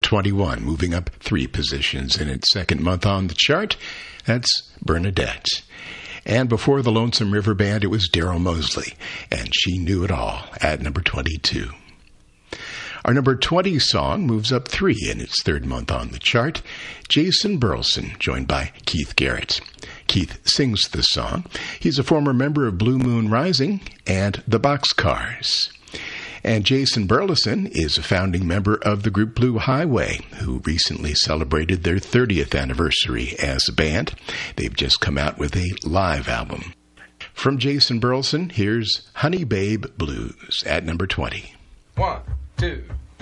21, moving up 3 positions in its second month on the chart. That's Bernadette. And before the Lonesome River Band, it was Daryl Mosley, and She Knew It All at number 22. Our number 20 song moves up 3 in its third month on the chart. Jason Burleson, joined by Keith Garrett. Keith sings the song. He's a former member of Blue Moon Rising and the Boxcars. And Jason Burleson is a founding member of the group Blue Highway, who recently celebrated their 30th anniversary as a band. They've just come out with a live album. From Jason Burleson, here's Honey Babe Blues at number 20. 1, 2